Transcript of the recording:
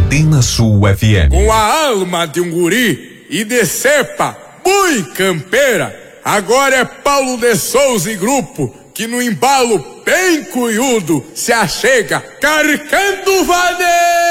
Antena Sul FM. Com a alma de um guri e de cepa muito campeira, agora é Paulo de Souza e grupo, que no embalo bem cunhudo se achega carcando vaneira.